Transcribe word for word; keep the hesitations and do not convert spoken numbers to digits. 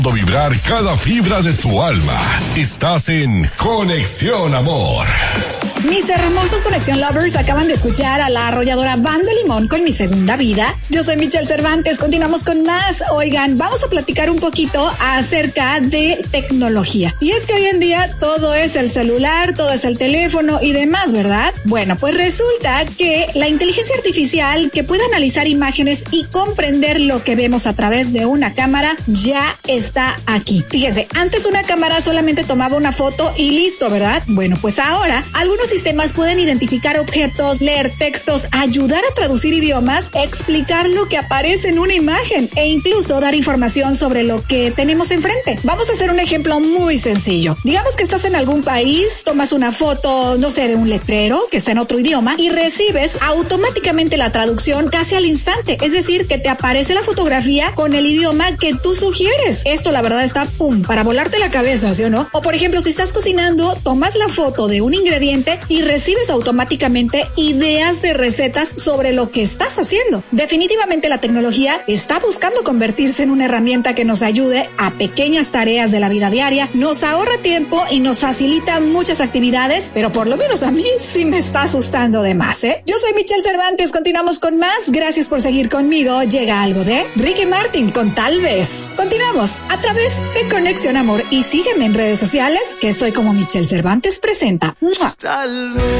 Vibrar cada fibra de tu alma. Estás en Conexión Amor. Mis hermosos Conexión Lovers acaban de escuchar a la arrolladora Banda Limón con Mi Segunda Vida. Yo soy Michelle Cervantes, continuamos con más. Oigan, vamos a platicar un poquito acerca de tecnología. Y es que hoy en día todo es el celular, todo es el teléfono y demás, ¿verdad? Bueno, pues resulta que la inteligencia artificial que puede analizar imágenes y comprender lo que vemos a través de una cámara ya está aquí. Fíjense, antes una cámara solamente tomaba una foto y listo, ¿verdad? Bueno, pues ahora algunos sistemas pueden identificar objetos, leer textos, ayudar a traducir idiomas, explicar lo que aparece en una imagen e incluso dar información sobre lo que tenemos enfrente. Vamos a hacer un ejemplo muy sencillo. Digamos que estás en algún país, tomas una foto, no sé, de un letrero que está en otro idioma y recibes automáticamente la traducción casi al instante. Es decir, que te aparece la fotografía con el idioma que tú sugieres. Esto la verdad está pum, para volarte la cabeza, ¿sí o no? O por ejemplo, si estás cocinando, tomas la foto de un ingrediente y recibes automáticamente ideas de recetas sobre lo que estás haciendo. Definitivamente la tecnología está buscando convertirse en una herramienta que nos ayude a pequeñas tareas de la vida diaria, nos ahorra tiempo y nos facilita muchas actividades, pero por lo menos a mí sí me está asustando de más, ¿eh? Yo soy Michelle Cervantes, continuamos con más. Gracias por seguir conmigo. Llega algo de Ricky Martin con Tal Vez. Continuamos a través de Conexión Amor y sígueme en redes sociales que estoy como Michelle Cervantes presenta. ¡Mua! Tal vez